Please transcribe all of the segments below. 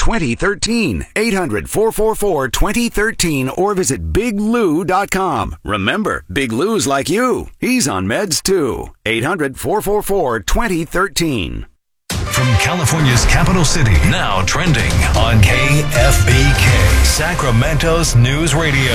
800-444-2013. 800-444-2013 or visit biglou.com. Remember, Big Lou's like you. He's on meds too. 800-444-2013. From California's capital city, now trending on KFBK, Sacramento's News Radio.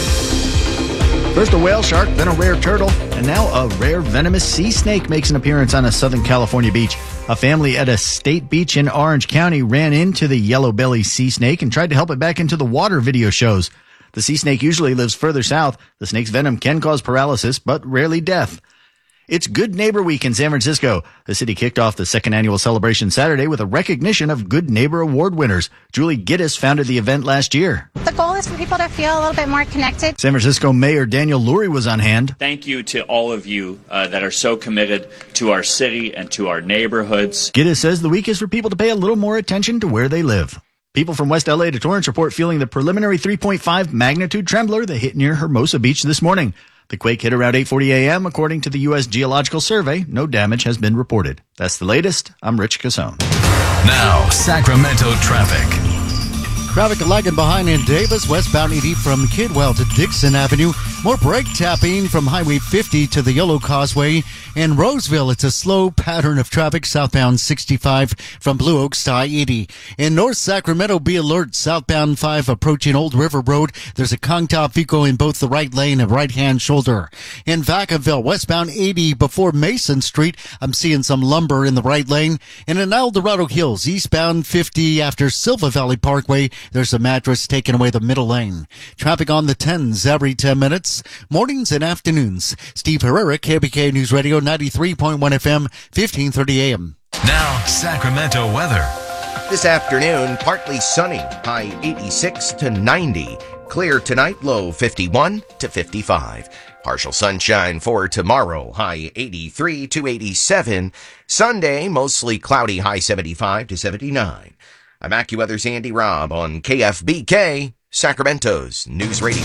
First a whale shark, then a rare turtle, and now a rare venomous sea snake makes an appearance on a Southern California beach. A family at a state beach in Orange County ran into the yellow belly sea snake and tried to help it back into the water, video shows. The sea snake usually lives further south. The snake's venom can cause paralysis, but rarely death. It's Good Neighbor Week in San Francisco. The city kicked off the second annual celebration Saturday with a recognition of Good Neighbor Award winners. Julie Gittes founded the event last year. The goal is for people to feel a little bit more connected. San Francisco Mayor Daniel Lurie was on hand. Thank you to all of you that are so committed to our city and to our neighborhoods. Gittes says the week is for people to pay a little more attention to where they live. People from West LA to Torrance report feeling the preliminary 3.5 magnitude trembler that hit near Hermosa Beach this morning. The quake hit around 8:40 a.m. According to the U.S. Geological Survey, no damage has been reported. That's the latest. I'm Rich Casone. Now, Sacramento traffic. Traffic lagging behind in Davis, westbound 80 from Kidwell to Dixon Avenue. More brake tapping from Highway 50 to the Yellow Causeway. In Roseville, it's a slow pattern of traffic southbound 65 from Blue Oaks to I-80. In North Sacramento, be alert, southbound 5 approaching Old River Road. There's a Kongtao vehicle in both the right lane and right-hand shoulder. In Vacaville, westbound 80 before Mason Street, I'm seeing some lumber in the right lane. And in El Dorado Hills, eastbound 50 after Silva Valley Parkway, there's a mattress taking away the middle lane. Traffic on the 10s every 10 minutes, mornings and afternoons. Steve Herrera, KBK News Radio, 93.1 FM, 1530 AM. Now, Sacramento weather. This afternoon, partly sunny, high 86 to 90. Clear tonight, low 51 to 55. Partial sunshine for tomorrow, high 83 to 87. Sunday, mostly cloudy, high 75 to 79. I'm AccuWeather's Andy Robb on KFBK, Sacramento's News Radio.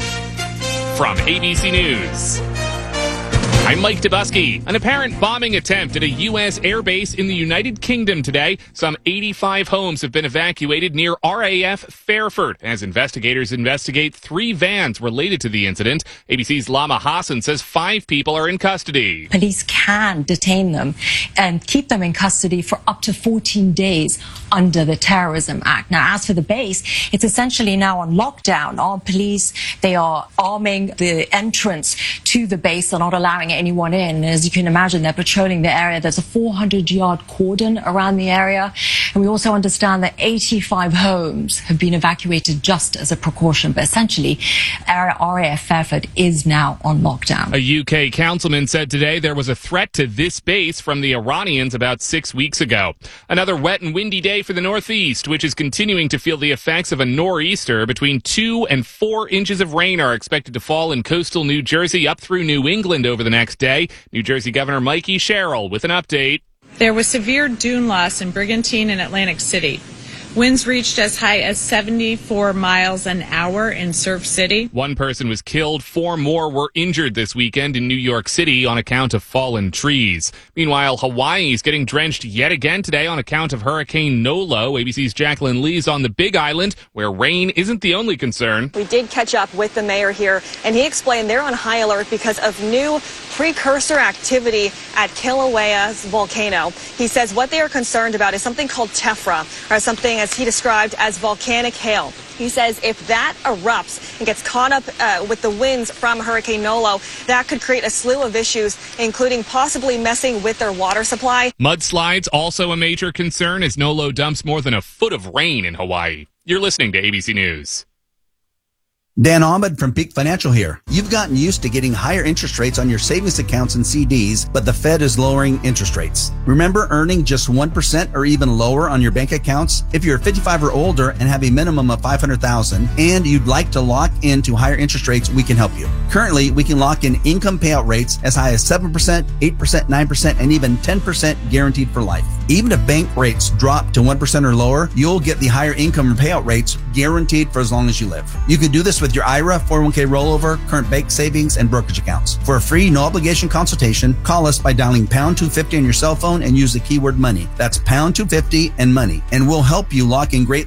From ABC News, I'm Mike Dubusky. An apparent bombing attempt at a U.S. airbase in the United Kingdom today. Some 85 homes have been evacuated near RAF Fairford as investigators investigate 3 vans related to the incident. ABC's Lama Hassan says 5 people are in custody. Police can detain them and keep them in custody for up to 14 days under the Terrorism Act. Now, as for the base, it's essentially now on lockdown. Our police, they are arming the entrance to the base. They're not allowing anyone in. As you can imagine, they're patrolling the area. There's a 400-yard cordon around the area. And we also understand that 85 homes have been evacuated just as a precaution. But essentially, RAF Fairford is now on lockdown. A UK councilman said today there was a threat to this base from the Iranians about 6 weeks ago. Another wet and windy day for the Northeast, which is continuing to feel the effects of a nor'easter. Between 2 and 4 inches of rain are expected to fall in coastal New Jersey up through New England over the next day. New Jersey Governor Mikey Sherrill with an update. There was severe dune loss in Brigantine and Atlantic City. Winds reached as high as 74 miles an hour in Surf City. 1 person was killed. 4 more were injured this weekend in New York City on account of fallen trees. Meanwhile, Hawaii is getting drenched yet again today on account of Hurricane Nolo. ABC's Jacqueline Lee's on the Big Island, where rain isn't the only concern. We did catch up with the mayor here, and he explained they're on high alert because of new precursor activity at Kilauea's volcano. He says what they are concerned about is something called tephra, or something as he described as volcanic hail. He says if that erupts and gets caught up with the winds from Hurricane Nolo, that could create a slew of issues, including possibly messing with their water supply. Mudslides also a major concern as Nolo dumps more than a foot of rain in Hawaii. You're listening to ABC News. Dan Ahmed from Peak Financial here. You've gotten used to getting higher interest rates on your savings accounts and CDs, but the Fed is lowering interest rates. Remember earning just 1% or even lower on your bank accounts? If you're 55 or older and have a minimum of $500,000 and you'd like to lock into higher interest rates, we can help you. Currently, we can lock in income payout rates as high as 7%, 8%, 9%, and even 10% guaranteed for life. Even if bank rates drop to 1% or lower, you'll get the higher income payout rates guaranteed for as long as you live. You can do this with your IRA, 401k rollover, current bank savings, and brokerage accounts. For a free, no-obligation consultation, call us by dialing pound 250 on your cell phone and use the keyword money. That's pound 250 and money, and we'll help you lock in great